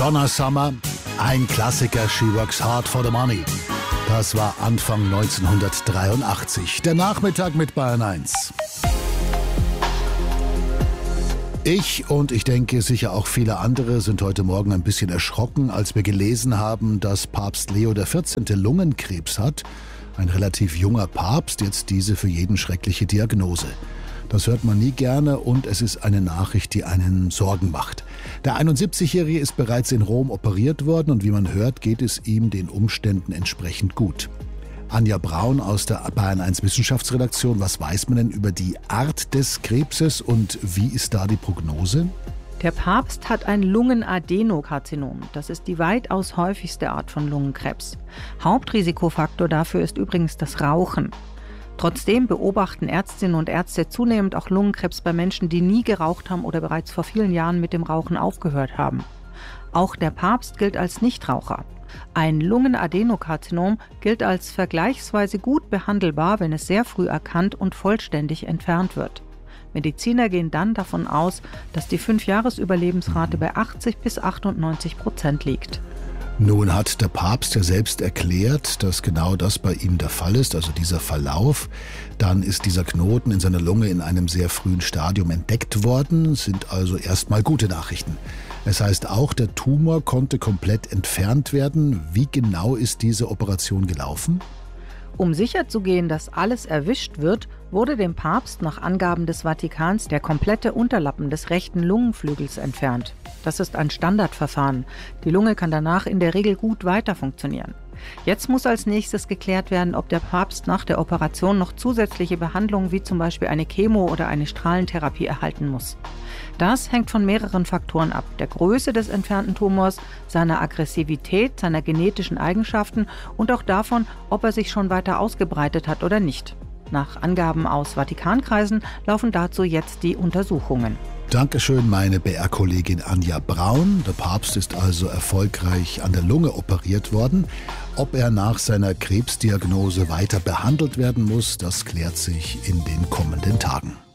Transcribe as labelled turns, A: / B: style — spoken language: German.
A: Donna Summer, ein Klassiker, She Works Hard for the Money. Das war Anfang 1983. Der Nachmittag mit Bayern 1. Ich und ich denke sicher auch viele andere sind heute Morgen ein bisschen erschrocken, als wir gelesen haben, dass Papst Leo XIV. Lungenkrebs hat. Ein relativ junger Papst, jetzt diese für jeden schreckliche Diagnose. Das hört man nie gerne und es ist eine Nachricht, die einen Sorgen macht. Der 71-Jährige ist bereits in Rom operiert worden und wie man hört, geht es ihm den Umständen entsprechend gut. Anja Braun aus der Bayern 1 Wissenschaftsredaktion. Was weiß man denn über die Art des Krebses und wie ist da die Prognose?
B: Der Papst hat ein Lungenadenokarzinom. Das ist die weitaus häufigste Art von Lungenkrebs. Hauptrisikofaktor dafür ist übrigens das Rauchen. Trotzdem beobachten Ärztinnen und Ärzte zunehmend auch Lungenkrebs bei Menschen, die nie geraucht haben oder bereits vor vielen Jahren mit dem Rauchen aufgehört haben. Auch der Papst gilt als Nichtraucher. Ein Lungenadenokarzinom gilt als vergleichsweise gut behandelbar, wenn es sehr früh erkannt und vollständig entfernt wird. Mediziner gehen dann davon aus, dass die 5-Jahres-Überlebensrate bei 80-98% liegt.
A: Nun hat der Papst ja selbst erklärt, dass genau das bei ihm der Fall ist, also dieser Verlauf. Dann ist dieser Knoten in seiner Lunge in einem sehr frühen Stadium entdeckt worden, sind also erstmal gute Nachrichten. Es heißt auch, der Tumor konnte komplett entfernt werden. Wie genau ist diese Operation gelaufen?
B: Um sicherzugehen, dass alles erwischt wird, wurde dem Papst nach Angaben des Vatikans der komplette Unterlappen des rechten Lungenflügels entfernt. Das ist ein Standardverfahren. Die Lunge kann danach in der Regel gut weiter funktionieren. Jetzt muss als nächstes geklärt werden, ob der Papst nach der Operation noch zusätzliche Behandlungen wie zum Beispiel eine Chemo- oder eine Strahlentherapie erhalten muss. Das hängt von mehreren Faktoren ab. Der Größe des entfernten Tumors, seiner Aggressivität, seiner genetischen Eigenschaften und auch davon, ob er sich schon weiter ausgebreitet hat oder nicht. Nach Angaben aus Vatikankreisen laufen dazu jetzt die Untersuchungen.
A: Dankeschön, meine BR-Kollegin Anja Braun. Der Papst ist also erfolgreich an der Lunge operiert worden. Ob er nach seiner Krebsdiagnose weiter behandelt werden muss, das klärt sich in den kommenden Tagen.